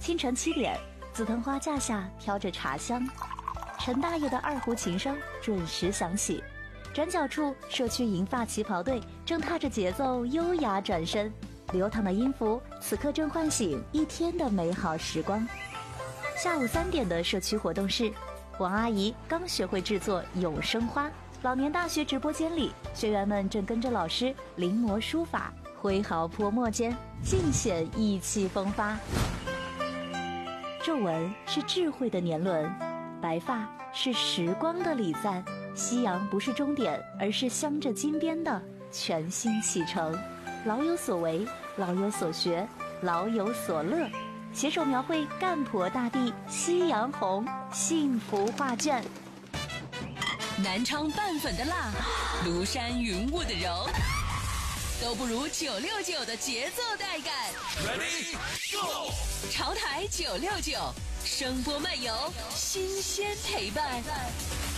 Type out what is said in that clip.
清晨7点，紫藤花架下飘着茶香，陈大爷的二胡琴声准时响起。转角处，社区银发旗袍队正踏着节奏优雅转身，流淌的音符此刻正唤醒一天的美好时光。下午3点的社区活动室，王阿姨刚学会制作永生花。老年大学直播间里，学员们正跟着老师临摹书法，挥毫泼墨间尽显意气风发。皱纹是智慧的年轮，白发是时光的礼赞。夕阳不是终点，而是镶着金边的全新启程。老有所为，老有所学，老有所乐，携手描绘赣婆大地夕阳红幸福画卷。 南昌拌粉的辣，庐山云雾的柔，都不如969的节奏带感。 Ready Go！ 潮台969，声波漫游，新鲜陪伴。